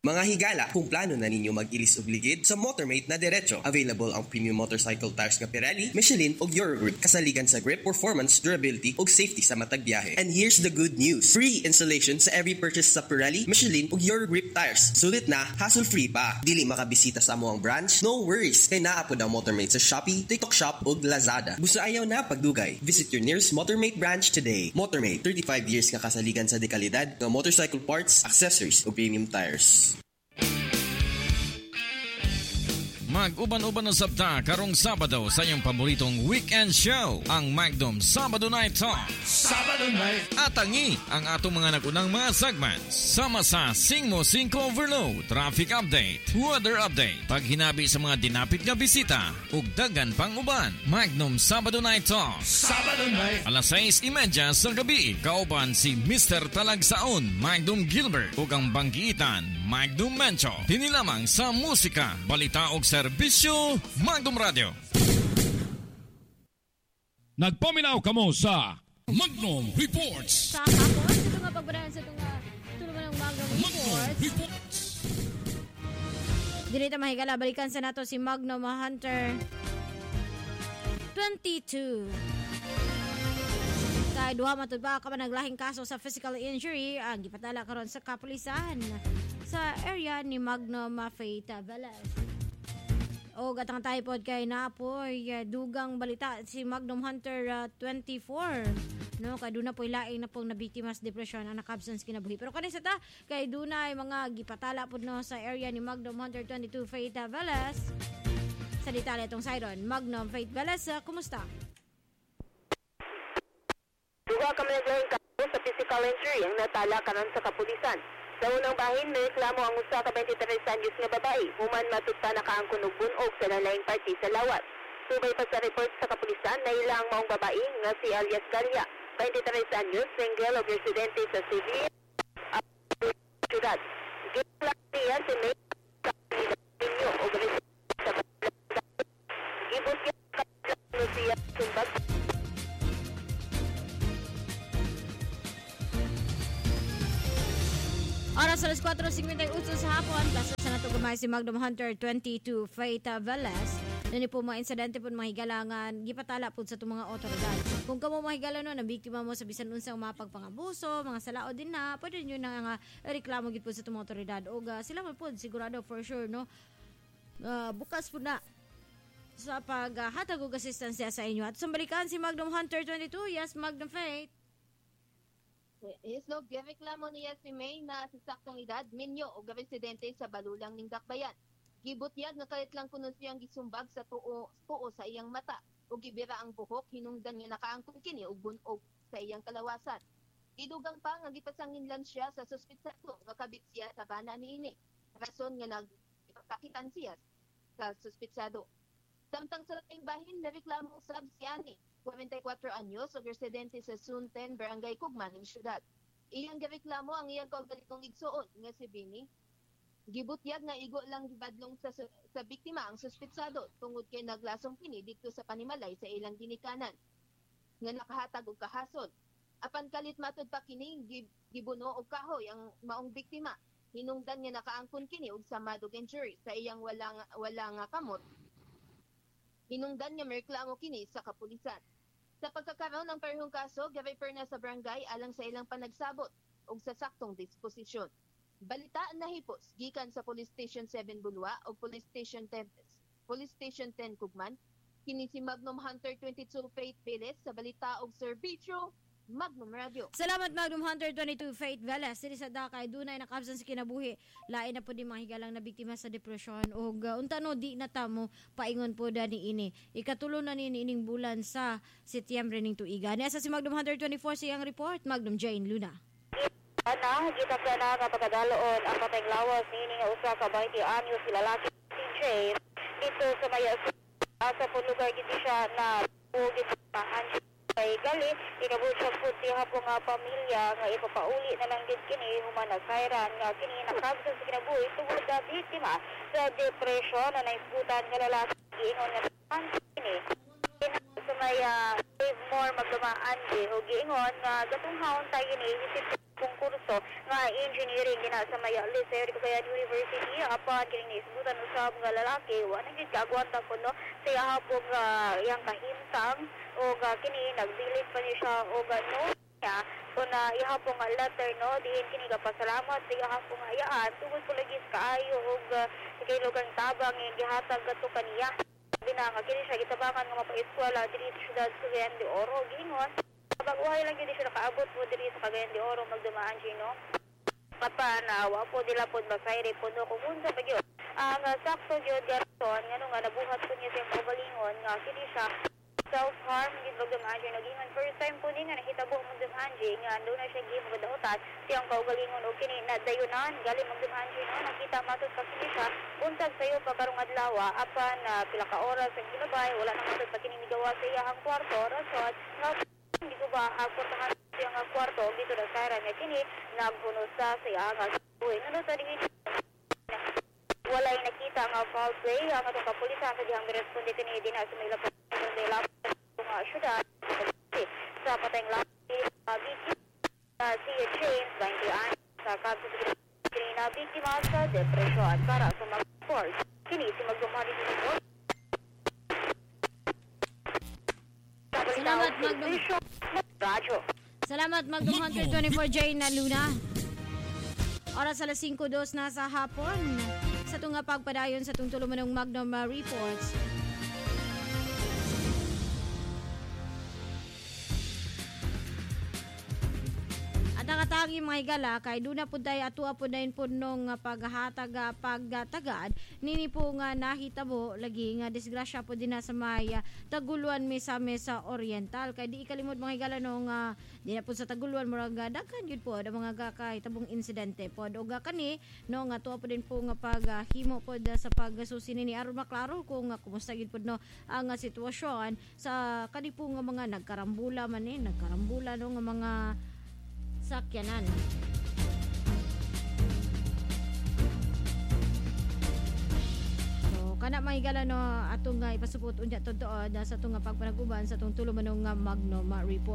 Mga higala, kung plano na ninyo mag-ilis og ligid sa Motormate na diretso, available ang premium motorcycle tires nga Pirelli, Michelin ug Eurogrip kasaligan sa grip, performance, durability ug safety sa matag biyahe. And here's the good news. Free installation sa every purchase sa Pirelli, Michelin ug Eurogrip tires. Sulit na, hassle-free pa. Dili makabisita sa amuang branch? No worries. Kay naa pod ang Motormate sa Shopee, TikTok Shop ug Lazada. Busa ayaw na pagdugay. Visit your nearest Motormate branch today. Motormate, 35 years nga kasaligan sa dekalidad ng motorcycle parts, accessories ug premium tires. Mag-uban-uban ng sabta karong Sabado sa iyong paboritong weekend show, ang Magnum Sabado Night Talk. Sabado Night! Atangi ang atong mga nagunang mga segments. Sama sa Sing Mo 5 Overload, Traffic Update, Weather Update, paghinabi sa mga dinapit nga bisita, ug dagan pang uban. Magnum Sabado Night Talk. Sabado Night! Alas 6:30 sa gabi, kauban si Mr. Talagsaon, Magnum Gilbert, ug ang banggiitan, Magnum Mencho. Dinilamang sa musika, balita ug serbisyo, Magnum Radio. Nagpaminaw kamo sa Magnum Reports. Sa hapon, ito nga pagbanahan sa itong tulungan ng Magnum Reports. Dito mahigala, balikan sa nato si Magnum Hunter 22. Kay duha matud ba ka naglahing kaso sa physical injury ang gipatala karon sa kapulisan sa area ni Magnum Faith Velas. O gatang tayo pod kay napoy dugang balita si Magnum Hunter 24. No, kay duna poy laing na pong nabiktima sa depression ang nakabsence kinabuhi. Pero kanisa ta kay dunay mga gipatala pod no sa area ni Magnum Hunter 22 Faith Velas. Sa detalye itong Siron, Magnum Faith Velas, kumusta? Duha kami naglahing kaso sa physical injury ang natala karon sa kapulisan. Sa unang bahin, may reklamo ang usa ka 23 anyos nga babae. Human matugta nakaangkon og bunog sa lalayng party sa lawas. Subay pa sa report sa kapulisan na ilang maong babae nga si Alias Galia, 23 anyos, single o residente sa Civil, Ciudad. Gila niya si May Kapinyo o residente sa Balang. Gibos niya siya sumbag. Oras alas 4:58 sa hapon, klase sa nato gamay si Magnum Hunter 22 Faith Velas. Nani po mga insidente po mahigalangan, gipatala po sa itong mga otoridad. Kung kamo mahigala no, nabiktima mo sa bisan unsang mapagpangabuso, mga salao din na, pwede nyo na reklamo gid po sa itong mga otoridad. O sila man po, sigurado for sure, no, bukas po na sa paghatag og asistansya sa inyo. At sambalikan si Magnum Hunter 22, yes, Magnum Faith. Yes, no, gireklamo niya si May na sa saktong edad, minyo o residente sa Balulang ning Dakbayan. Gibutyag nga kalit lang kuno siyang gisumbag sa tuo sa iyang mata o gibira ang buhok hinungdan nga nakaangkon kini og bunog sa iyang kalawasan. Idugang pa nga gipasangin lang siya sa suspitsado nga kabit siya sa bana niini. Rason nga nagpakitan siya sa suspitsado. Samtang sa laing bahin na reklamo usab si Ani, 44 anyos o residente sa Sunten, Barangay Kugman, ng syudad. Iyang gireklamo ang iyang kaugalingong igsuon nga si Bini. Gibutyag nga igo lang gibadlong sa biktima ang suspitsado tungod kay naglasong kini dito sa panimalay sa ilang ginikanan nga nakahatag og kahasod. Apan kalit matud pa kini gibuno og kahoy ang maong biktima. Hinungdan nga nakaangkon kini og samadog injury sa iyang wala nga kamot. Hinungdan nga mereklamo kini sa kapulisan. Sa pagkakaroon ng parehong kaso, girefer na sa barangay alang sa ilang panagsabot ug sa saktong disposisyon. Balita na hipos gikan sa Police Station 7 Bulwa o Police Station 10 Kugman. Kini si Magnum Hunter 22 Faith Velas sa balita og serbisyo Magnum Radio. Salamat Magnum Hunter 22 Faith Velas. Diri sa Dakay dunay nakabsan sa kinabuhi. Lain na po di mga higalang na biktima sa depresyon ug unta no di na tamo paingon po dani ini. Ikatulo na ni ining bulan sa Setyembre ning tuiga. Niya sa si Magnum Hunter 24 sa iyang report, Magnum Jane Luna. Gitapla na nga pagkadaloon ang patayng lawas ni nga usa ka 20 anyos si lalaki si Jane dito sa Maya sa lugar gid siya na ugit pahan kay gali inabot sa puti hapon nga pamilya nga ipapauli na lang gid kini human nasayran nga kini nakabsan sa kinabuhi tungod sa biktima sa depresyon na naisgutan nga lalaki giingon nga kini sa Maya save more magdumaan di o giingon nga gatong haon tayo ni kurso nga engineering gina sa may Liceo de Cagayan University apan kini naisgutan usab nga lalaki wa na gid kaagwanta ko no sa hapong yang kahimtang o kini nagdilit pa ni siya o no ya kung ihapong letter no diin kini pasalamat sa ihapong ayaan tungod po lagi kaayo og kay lugar tabang gihatag kadto kaniya binanga kini siya gitabangan nga mapa-eskwela diri sa siyudad sa Cagayan de Oro gingon pag-uhay lang yun siya nakaabot po diri sa Cagayan de Oro magdumaan siya no kapanawa po nila po basayre po no kung unsa pa yun ang sakto yun garon nga nga nabuhat po niya sa kaugalingon nga kini siya self-harm gid magdumaan siya nagingan first time po ni nga nakitabo magdumaan siya nga doon na siya gimagdaotan siyang kaugalingon o kini nadayunan gali magdumaan siya no nakita matud pa kini siya untag sayo pa karong adlaw apan pila ka oras ang gilabay wala na matud pa kini migawa sa iyang kwarto rason nga hindi ko ba apuntahan siya nga kwarto dito na sa nga kini nagpunos sa iyang buhay nga sa dingin walay nakita nga foul play ang atong kapulisan sa dihang responde kini din sa may lapad ng syudad sa patayng laki si James 20 sa kapitid kini na biktima sa depresyon para sa mga sports kini si magdumani dito Salamat Salamat Magdum Hunter 24J na Luna. Oras alas 5:02 na sa hapon. Sa tunga pagpadayon sa tungtulo manong Magnum Reports. Nakatangi mga higala kay duna pud tay atua pud dayon pud nung paghatag pagtagad nini po nga nahitabo lagi nga disgrasya pud din sa may Taguluan sa Oriental kay di ikalimod mga higala nung di na pud sa Taguluan murag daghan gyud po ang mga gakay tabong insidente pod og kani no nga atua pud din po nga paghimo pod sa pagsusi nini aron maklaro kung kumusta gyud pud no ang sitwasyon sa kani po nga mga nagkarambula man nagkarambula no nga mga sakyanan. So kana mahigala no atong ipasupot unya totoo sa atong pagpanaguban sa atong tulo manong Magnum Report.